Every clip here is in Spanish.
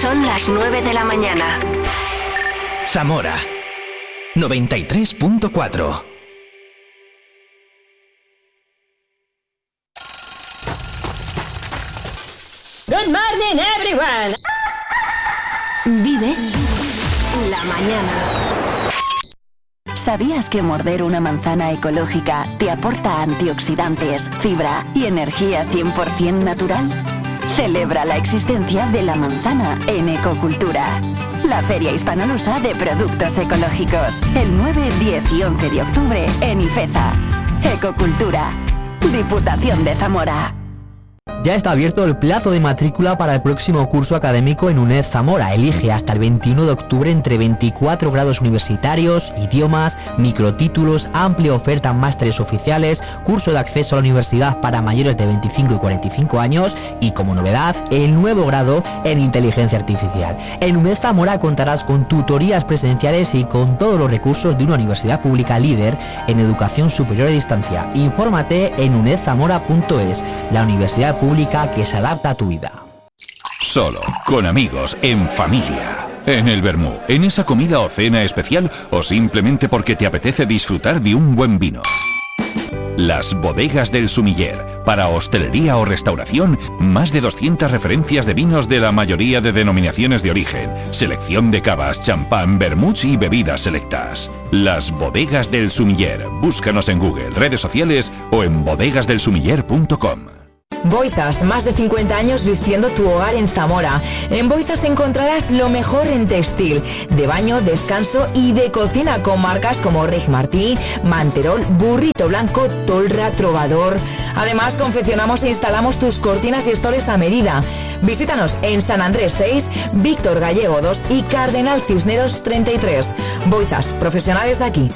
Son las 9 de la mañana. Zamora 93.4. Good morning, everyone. Vive la mañana. ¿Sabías que morder una manzana ecológica te aporta antioxidantes, fibra y energía 100% natural? Celebra la existencia de la manzana en Ecocultura, la feria hispanolusa de productos ecológicos, el 9, 10 y 11 de octubre en Ifeza. Ecocultura, Diputación de Zamora. Ya está abierto el plazo de matrícula para el próximo curso académico en UNED Zamora. Elige hasta el 21 de octubre entre 24 grados universitarios, idiomas, microtítulos, amplia oferta en másteres oficiales, curso de acceso a la universidad para mayores de 25 y 45 años y, como novedad, el nuevo grado en inteligencia artificial. En UNED Zamora contarás con tutorías presenciales y con todos los recursos de una universidad pública líder en educación superior a distancia. Infórmate en unedzamora.es, la universidad pública que se adapta a tu vida. Solo, con amigos, en familia, en el vermú, en esa comida o cena especial o simplemente porque te apetece disfrutar de un buen vino. Las Bodegas del Sumiller. Para hostelería o restauración, más de 200 referencias de vinos de la mayoría de denominaciones de origen, selección de cavas, champán, vermuts y bebidas selectas. Las Bodegas del Sumiller. Búscanos en Google, redes sociales o en bodegasdelsumiller.com. Boizas, más de 50 años vistiendo tu hogar en Zamora. En Boizas encontrarás lo mejor en textil, de baño, descanso y de cocina con marcas como Reg Martí, Manterol, Burrito Blanco, Tolra, Trovador. Además, confeccionamos e instalamos tus cortinas y estores a medida. Visítanos en San Andrés 6, Víctor Gallego 2 y Cardenal Cisneros 33. Boizas, profesionales de aquí.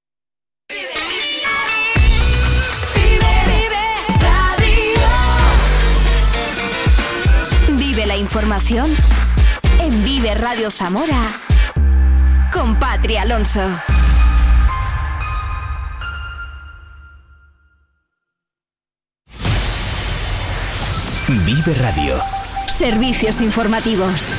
La información en Vive Radio Zamora con Patri Alonso. Vive Radio. Servicios informativos.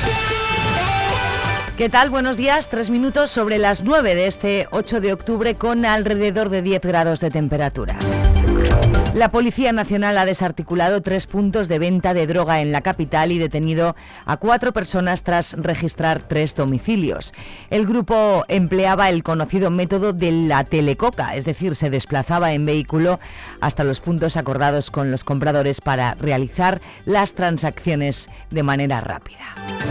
¿Qué tal? Buenos días. 3 minutos sobre las 9 de este 8 de octubre con alrededor de 10 grados de temperatura. La Policía Nacional ha desarticulado 3 puntos de venta de droga en la capital y detenido a 4 personas tras registrar 3 domicilios. El grupo empleaba el conocido método de la telecoca, es decir, se desplazaba en vehículo hasta los puntos acordados con los compradores para realizar las transacciones de manera rápida.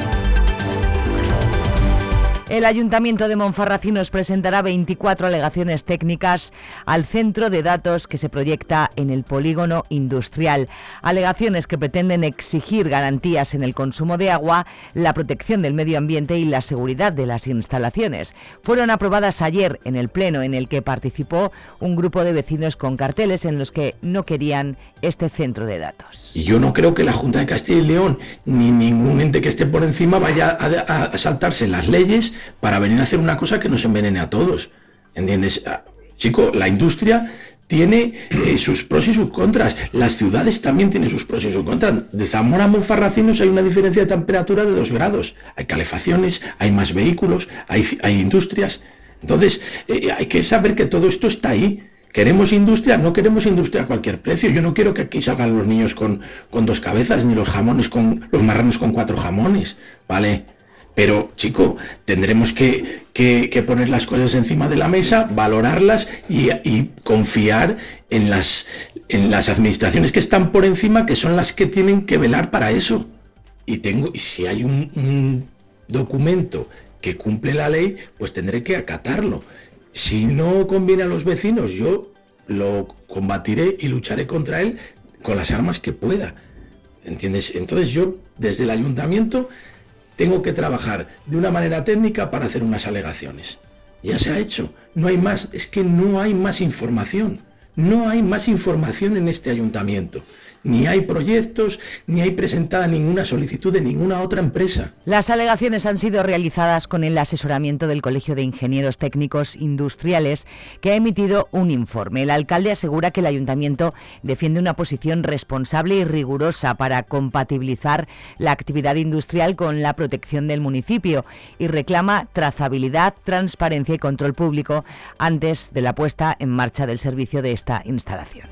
El Ayuntamiento de Monfarracinos presentará 24 alegaciones técnicas al centro de datos que se proyecta en el polígono industrial. Alegaciones que pretenden exigir garantías en el consumo de agua, la protección del medio ambiente y la seguridad de las instalaciones. Fueron aprobadas ayer en el pleno en el que participó un grupo de vecinos con carteles en los que no querían este centro de datos. Y yo no creo que la Junta de Castilla y León ni ningún ente que esté por encima vaya a saltarse las leyes para venir a hacer una cosa que nos envenene a todos, ¿entiendes? Chico, la industria tiene sus pros y sus contras, las ciudades también tienen sus pros y sus contras. De Zamora a Monfarracinos hay una diferencia de temperatura de 2 grados, hay calefacciones, hay más vehículos, hay industrias, entonces hay que saber que todo esto está ahí. ¿Queremos industria? No queremos industria a cualquier precio. Yo no quiero que aquí salgan los niños con 2 cabezas, ni los marranos con 4 jamones, ¿vale? Pero, chico, tendremos que poner las cosas encima de la mesa, valorarlas y confiar en las administraciones que están por encima, que son las que tienen que velar para eso. Y si hay un documento que cumple la ley, pues tendré que acatarlo. Si no conviene a los vecinos, yo lo combatiré y lucharé contra él con las armas que pueda. ¿Entiendes? Entonces yo, desde el ayuntamiento, tengo que trabajar de una manera técnica para hacer unas alegaciones. Ya se ha hecho. No hay más, es que no hay más información. No hay más información en este ayuntamiento. Ni hay proyectos, ni hay presentada ninguna solicitud de ninguna otra empresa. Las alegaciones han sido realizadas con el asesoramiento del Colegio de Ingenieros Técnicos Industriales, que ha emitido un informe. El alcalde asegura que el ayuntamiento defiende una posición responsable y rigurosa para compatibilizar la actividad industrial con la protección del municipio y reclama trazabilidad, transparencia y control público antes de la puesta en marcha del servicio de esta instalación.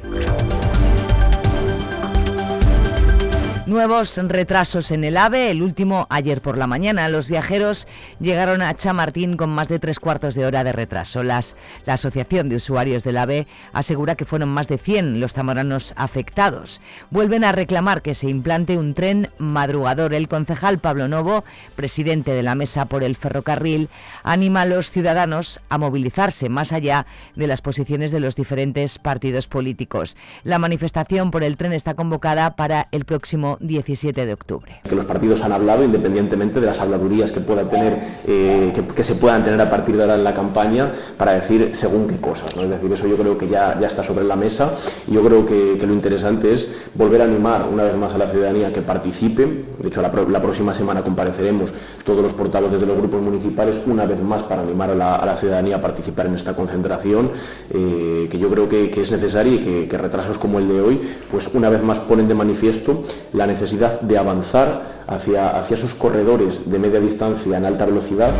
Nuevos retrasos en el AVE, el último ayer por la mañana. Los viajeros llegaron a Chamartín con más de 3/4 de hora de retraso. La Asociación de Usuarios del AVE asegura que fueron más de 100 los zamoranos afectados. Vuelven a reclamar que se implante un tren madrugador. El concejal Pablo Novo, presidente de la Mesa por el Ferrocarril, anima a los ciudadanos a movilizarse más allá de las posiciones de los diferentes partidos políticos. La manifestación por el tren está convocada para el próximo 17 de octubre. Que los partidos han hablado, independientemente de las habladurías que puedan tener, que se puedan tener a partir de ahora en la campaña, para decir según qué cosas, ¿no? Es decir, eso yo creo que ya está sobre la mesa, y yo creo que lo interesante es volver a animar una vez más a la ciudadanía que participe. De hecho, la próxima semana compareceremos todos los portavoces de los grupos municipales una vez más para animar a la ciudadanía a participar en esta concentración, que yo creo que es necesaria, y que retrasos como el de hoy, pues una vez más ponen de manifiesto la necesidad de avanzar hacia esos corredores de media distancia en alta velocidad.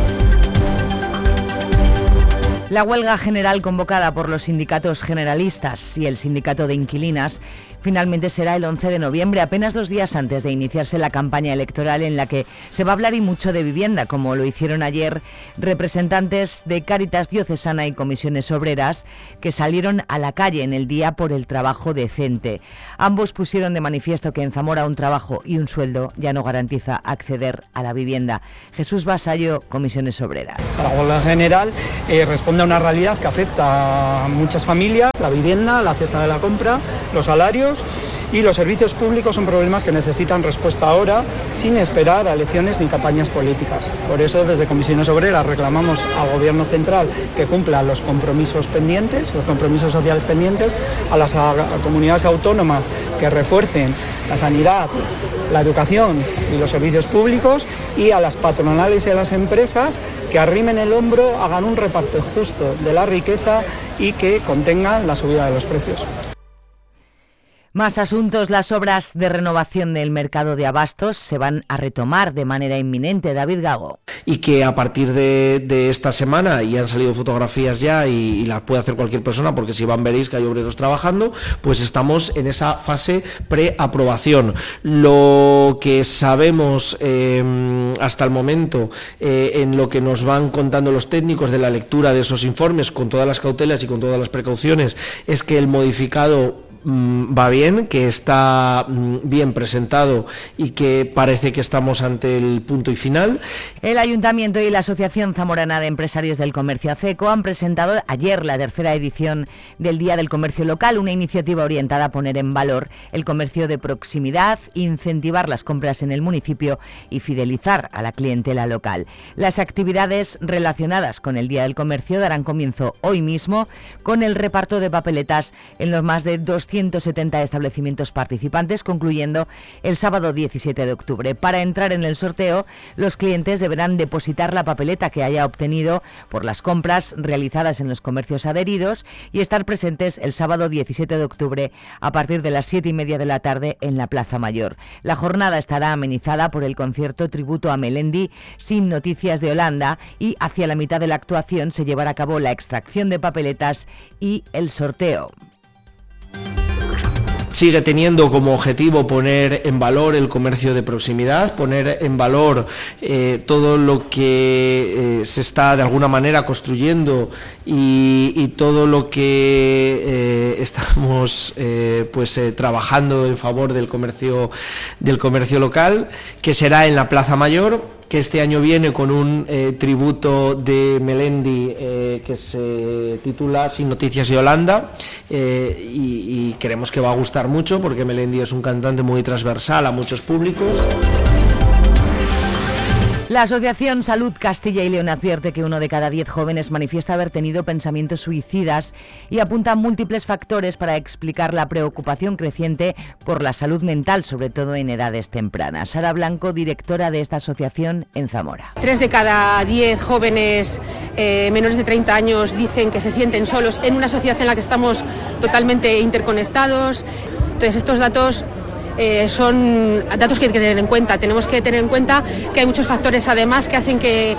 La huelga general convocada por los sindicatos generalistas y el sindicato de inquilinas finalmente será el 11 de noviembre, apenas 2 días antes de iniciarse la campaña electoral, en la que se va a hablar y mucho de vivienda, como lo hicieron ayer representantes de Cáritas Diocesana y comisiones obreras, que salieron a la calle en el Día por el Trabajo Decente. Ambos pusieron de manifiesto que en Zamora un trabajo y un sueldo ya no garantiza acceder a la vivienda. Jesús Vasallo, comisiones obreras. La huelga general responde a una realidad que afecta a muchas familias: la vivienda, la cesta de la compra, los salarios y los servicios públicos. Son problemas que necesitan respuesta ahora, sin esperar a elecciones ni campañas políticas. Por eso, desde Comisiones Obreras reclamamos al Gobierno central que cumpla los compromisos pendientes, los compromisos sociales pendientes, a las comunidades autónomas que refuercen la sanidad, la educación y los servicios públicos, y a las patronales y a las empresas que arrimen el hombro, hagan un reparto justo de la riqueza y que contengan la subida de los precios. Más asuntos. Las obras de renovación del mercado de abastos se van a retomar de manera inminente. David Gago. Y que a partir de esta semana, y han salido fotografías ya y las puede hacer cualquier persona, porque si van veréis que hay obreros trabajando, pues estamos en esa fase preaprobación. Lo que sabemos hasta el momento, en lo que nos van contando los técnicos de la lectura de esos informes, con todas las cautelas y con todas las precauciones, es que el modificado va bien, que está bien presentado y que parece que estamos ante el punto y final. El Ayuntamiento y la Asociación Zamorana de Empresarios del Comercio ACECO han presentado ayer la 3ª edición del Día del Comercio Local, una iniciativa orientada a poner en valor el comercio de proximidad, incentivar las compras en el municipio y fidelizar a la clientela local. Las actividades relacionadas con el Día del Comercio darán comienzo hoy mismo con el reparto de papeletas en los más de 270 establecimientos participantes, concluyendo el sábado 17 de octubre. Para entrar en el sorteo, los clientes deberán depositar la papeleta que haya obtenido por las compras realizadas en los comercios adheridos y estar presentes el sábado 17 de octubre a partir de las 7:30 de la tarde en la Plaza Mayor. La jornada estará amenizada por el concierto tributo a Melendi, Sin Noticias de Holanda, y hacia la mitad de la actuación se llevará a cabo la extracción de papeletas y el sorteo. Sigue teniendo como objetivo poner en valor el comercio de proximidad, poner en valor todo lo que se está de alguna manera construyendo y todo lo que estamos trabajando en favor del comercio local, que será en la Plaza Mayor, que este año viene con un tributo de Melendi que se titula Sin Noticias de Holanda, y creemos que va a gustar mucho, porque Melendi es un cantante muy transversal a muchos públicos. La Asociación Salud Castilla y León advierte que 1 de cada 10 jóvenes manifiesta haber tenido pensamientos suicidas y apunta a múltiples factores para explicar la preocupación creciente por la salud mental, sobre todo en edades tempranas. Sara Blanco, directora de esta asociación en Zamora. 3 de cada 10 jóvenes menores de 30 años dicen que se sienten solos en una sociedad en la que estamos totalmente interconectados. Entonces estos datos son datos que hay que tener en cuenta. Tenemos que tener en cuenta que hay muchos factores además que hacen que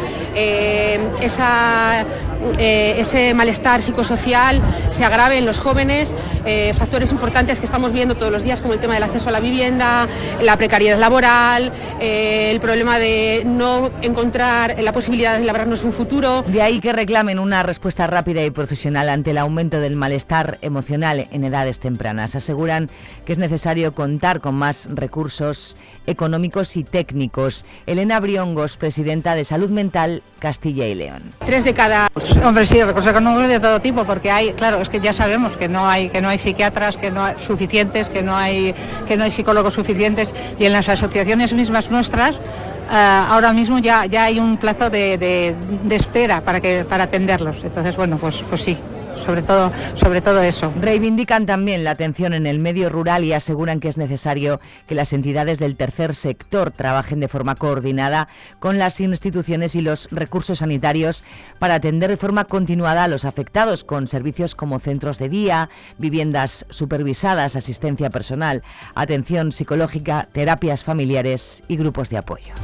ese malestar psicosocial se agrave en los jóvenes, factores importantes que estamos viendo todos los días, como el tema del acceso a la vivienda, la precariedad laboral, el problema de no encontrar la posibilidad de labrarnos un futuro. De ahí que reclamen una respuesta rápida y profesional ante el aumento del malestar emocional en edades tempranas. Aseguran que es necesario contar con más recursos económicos y técnicos. Elena Briongos, presidenta de Salud Mental Castilla y León. 3 de cada... Hombre, sí, recursos económicos de todo tipo, porque claro, es que ya sabemos que no hay psiquiatras, que no hay suficientes, que no hay psicólogos suficientes, y en las asociaciones mismas nuestras ahora mismo ya hay un plazo de espera para atenderlos. Entonces, bueno, pues sí. Sobre todo eso. Reivindican también la atención en el medio rural y aseguran que es necesario que las entidades del tercer sector trabajen de forma coordinada con las instituciones y los recursos sanitarios para atender de forma continuada a los afectados, con servicios como centros de día, viviendas supervisadas, asistencia personal, atención psicológica, terapias familiares y grupos de apoyo.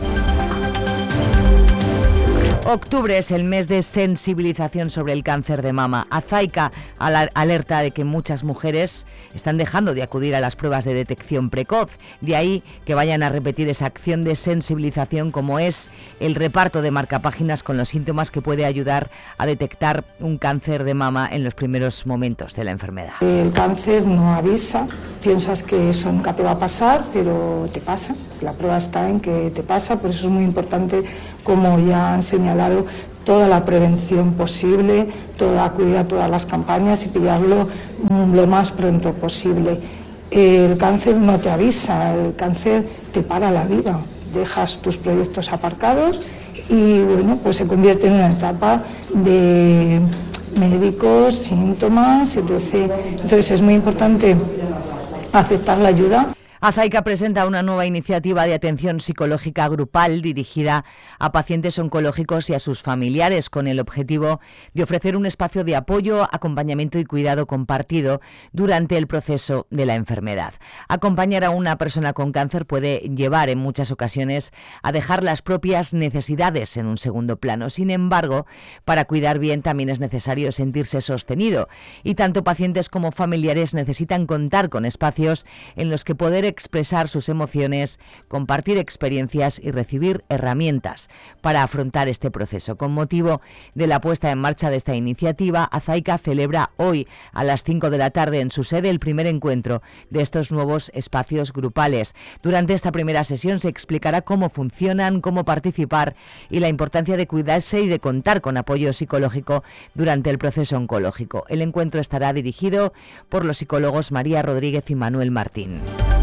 Octubre es el mes de sensibilización sobre el cáncer de mama. Azaica alerta de que muchas mujeres están dejando de acudir a las pruebas de detección precoz. De ahí que vayan a repetir esa acción de sensibilización, como es el reparto de marcapáginas con los síntomas, que puede ayudar a detectar un cáncer de mama en los primeros momentos de la enfermedad. El cáncer no avisa, piensas que eso nunca te va a pasar, pero te pasa. La prueba está en que te pasa, por eso es muy importante, como ya han señalado, toda la prevención posible, acudir a todas las campañas y pillarlo lo más pronto posible. El cáncer no te avisa, el cáncer te para la vida, dejas tus proyectos aparcados y bueno, pues se convierte en una etapa de médicos, síntomas, etc. Entonces es muy importante aceptar la ayuda. Azaica presenta una nueva iniciativa de atención psicológica grupal dirigida a pacientes oncológicos y a sus familiares, con el objetivo de ofrecer un espacio de apoyo, acompañamiento y cuidado compartido durante el proceso de la enfermedad. Acompañar a una persona con cáncer puede llevar en muchas ocasiones a dejar las propias necesidades en un segundo plano. Sin embargo, para cuidar bien también es necesario sentirse sostenido, y tanto pacientes como familiares necesitan contar con espacios en los que poder expresar sus emociones, compartir experiencias y recibir herramientas para afrontar este proceso. Con motivo de la puesta en marcha de esta iniciativa, Azaica celebra hoy a las 5 de la tarde en su sede el primer encuentro de estos nuevos espacios grupales. Durante esta primera sesión se explicará cómo funcionan, cómo participar y la importancia de cuidarse y de contar con apoyo psicológico durante el proceso oncológico. El encuentro estará dirigido por los psicólogos María Rodríguez y Manuel Martín.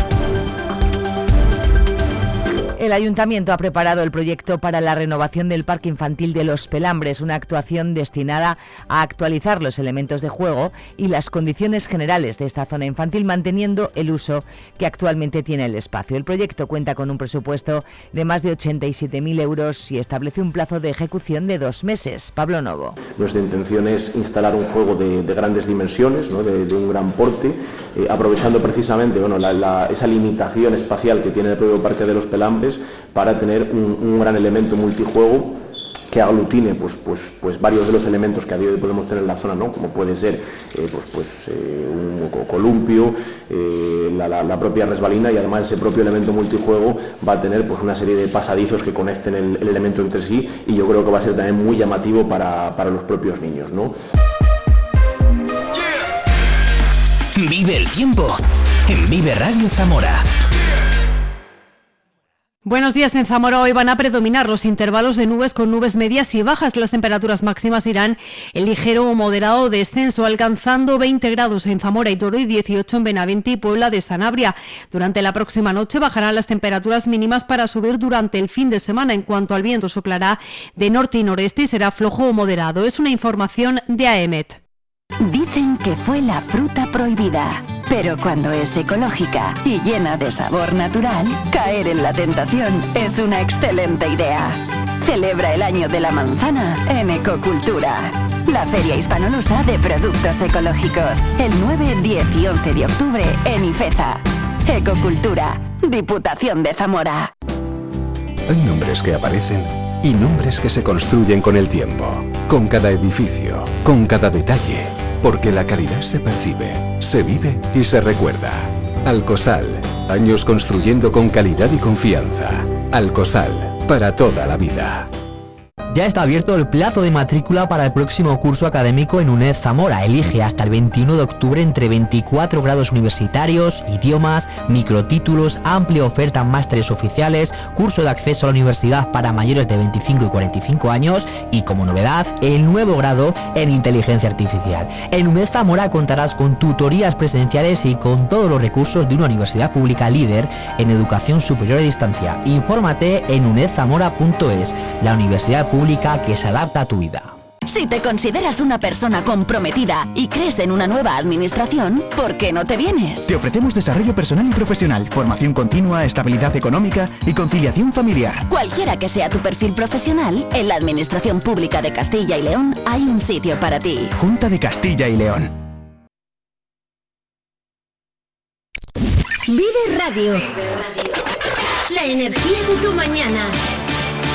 El Ayuntamiento ha preparado el proyecto para la renovación del Parque Infantil de Los Pelambres, una actuación destinada a actualizar los elementos de juego y las condiciones generales de esta zona infantil, manteniendo el uso que actualmente tiene el espacio. El proyecto cuenta con un presupuesto de más de 87.000 euros y establece un plazo de ejecución de 2 meses. Pablo Novo. Nuestra intención es instalar un juego de grandes dimensiones, ¿no? de un gran porte, aprovechando precisamente esa limitación espacial que tiene el propio Parque de Los Pelambres, para tener un gran elemento multijuego que aglutine pues varios de los elementos que a día de hoy podemos tener en la zona, ¿no? Como puede ser un columpio, la propia resbalina, y además ese propio elemento multijuego va a tener pues una serie de pasadizos que conecten el elemento entre sí, y yo creo que va a ser también muy llamativo para los propios niños, ¿no? Vive el tiempo en Vive Radio Zamora. Buenos días. En Zamora hoy van a predominar los intervalos de nubes con nubes medias y bajas. Las temperaturas máximas irán en ligero o moderado descenso, alcanzando 20 grados en Zamora y Toro y 18 en Benavente y Puebla de Sanabria. Durante la próxima noche bajarán las temperaturas mínimas para subir durante el fin de semana. En cuanto al viento, soplará de norte y noreste y será flojo o moderado. Es una información de AEMET. Dicen que fue la fruta prohibida, pero cuando es ecológica y llena de sabor natural, caer en la tentación es una excelente idea. Celebra el año de la manzana en Ecocultura, la feria hispanolusa de productos ecológicos, el 9, 10 y 11 de octubre en Ifeza. Ecocultura, Diputación de Zamora. Hay nombres que aparecen y nombres que se construyen con el tiempo, con cada edificio, con cada detalle, porque la calidad se percibe, se vive y se recuerda. Alcosal, años construyendo con calidad y confianza. Alcosal, para toda la vida. Ya está abierto el plazo de matrícula para el próximo curso académico en UNED Zamora. Elige hasta el 21 de octubre entre 24 grados universitarios, idiomas, microtítulos, amplia oferta en másteres oficiales, curso de acceso a la universidad para mayores de 25 y 45 años y, como novedad, el nuevo grado en inteligencia artificial. En UNED Zamora contarás con tutorías presenciales y con todos los recursos de una universidad pública líder en educación superior a distancia. Infórmate en unedzamora.es, la universidad pública que se adapta a tu vida. Si te consideras una persona comprometida y crees en una nueva administración, ¿por qué no te vienes? Te ofrecemos desarrollo personal y profesional, formación continua, estabilidad económica y conciliación familiar. Cualquiera que sea tu perfil profesional, en la Administración Pública de Castilla y León hay un sitio para ti. Junta de Castilla y León. Vive Radio. La energía de tu mañana.